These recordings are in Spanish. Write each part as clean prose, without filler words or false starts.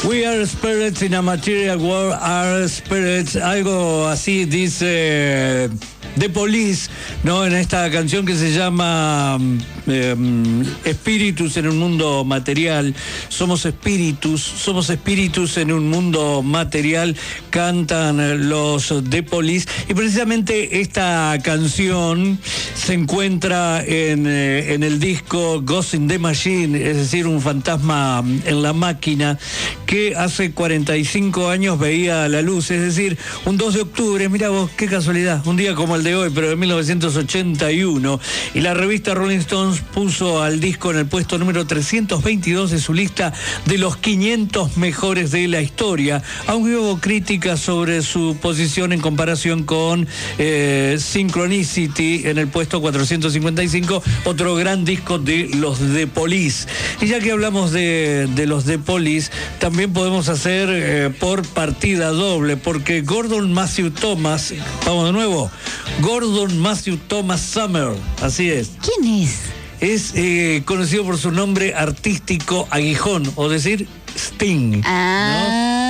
We are spirits in a material world, are spirits, algo así dice The Police, ¿no? En esta canción que se llama Espíritus en un mundo material. Somos espíritus en un mundo material, cantan los The Police. Y precisamente esta canción se encuentra en el disco Ghost in the Machine, es decir, un fantasma en la máquina, que hace 45 años veía la luz, es decir, un 2 de octubre, mira vos, qué casualidad, un día como el de hoy, pero de 1981, y la revista Rolling Stones puso al disco en el puesto número 322 de su lista de los 500 mejores de la historia, aunque hubo críticas sobre su posición en comparación con Synchronicity en el puesto 455, otro gran disco de los The Police. Y ya que hablamos de los The Police, también podemos hacer por partida doble, porque Gordon Matthew Thomas, vamos de nuevo, Gordon Matthew Thomas Summer, así es. ¿Quién es? Es conocido por su nombre artístico Aguijón, o decir Sting, ¿no?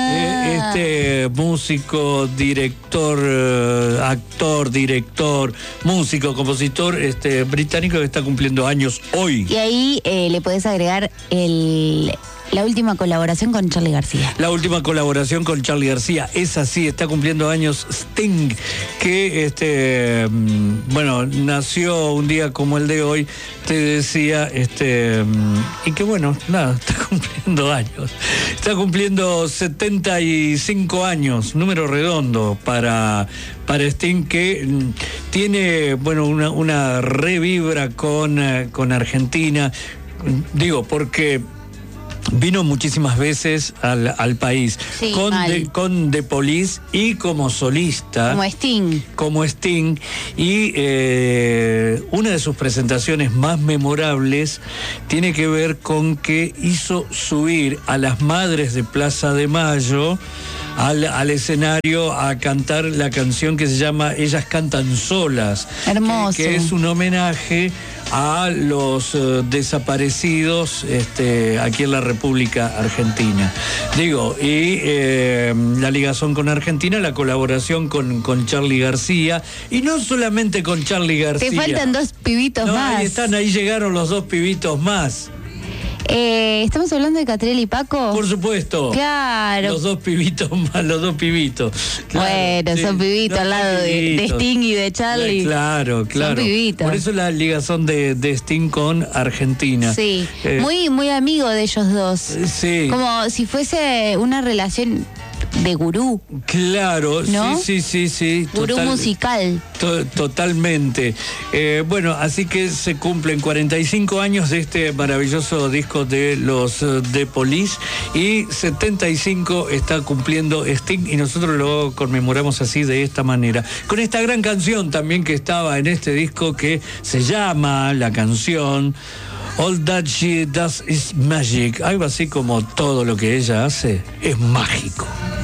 Músico, director, actor, director, músico, compositor británico que está cumpliendo años hoy. Y ahí le podés agregar la última colaboración con Charly García. La última colaboración con Charly García, es así, está cumpliendo años Sting, que nació un día como el de hoy, te decía, y que bueno, nada, está cumpliendo años. Está cumpliendo 75 años, número redondo para Sting, que tiene, bueno, una revibra con Argentina, digo, porque vino muchísimas veces al país, sí, con The Police y como solista. Como Sting. Y una de sus presentaciones más memorables tiene que ver con que hizo subir a las madres de Plaza de Mayo al escenario a cantar la canción que se llama Ellas Cantan Solas. Hermoso. Que es un homenaje a los desaparecidos aquí en la República Argentina. Digo, y la ligazón con Argentina, la colaboración con Charly García, y no solamente con Charly García. Te faltan dos pibitos más. Ahí llegaron los dos pibitos más. ¿Estamos hablando de Catriel y Paco? Por supuesto. Claro. Los dos pibitos más, los dos pibitos. Claro, bueno, sí, son pibitos al lado de Sting y de Charly. Claro. Son pibitos. Por eso la ligazón de Sting con Argentina. Sí, muy amigo de ellos dos. Sí. Como si fuese una relación de gurú. Claro, ¿no? Sí. Gurú musical. Totalmente. Bueno, así que se cumplen 45 años de este maravilloso disco de los The Police, y 75 está cumpliendo Sting, y nosotros lo conmemoramos así, de esta manera, con esta gran canción también que estaba en este disco, que se llama la canción All That She Does Is Magic, algo así como todo lo que ella hace es mágico.